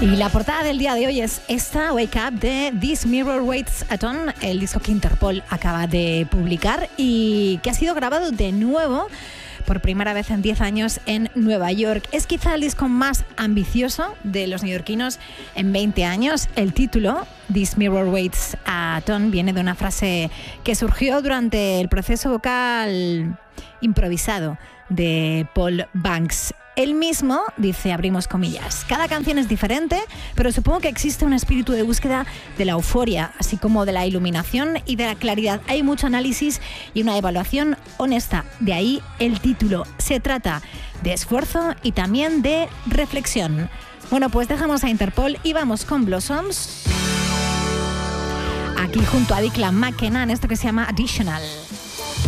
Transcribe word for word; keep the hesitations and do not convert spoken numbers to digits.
Y la portada del día de hoy es esta, Wake Up, de This Mirror Waits a Ton, el disco que Interpol acaba de publicar y que ha sido grabado de nuevo por primera vez en diez años en Nueva York. Es quizá el disco más ambicioso de los neoyorquinos en veinte años. El título, This Mirror Waits a Ton, viene de una frase que surgió durante el proceso vocal improvisado de Paul Banks. Él mismo dice, abrimos comillas, cada canción es diferente, pero supongo que existe un espíritu de búsqueda de la euforia, así como de la iluminación y de la claridad. Hay mucho análisis y una evaluación honesta. De ahí el título. Se trata de esfuerzo y también de reflexión. Bueno, pues dejamos a Interpol y vamos con Blossoms. Aquí junto a Declan McKenna en esto que se llama Additional.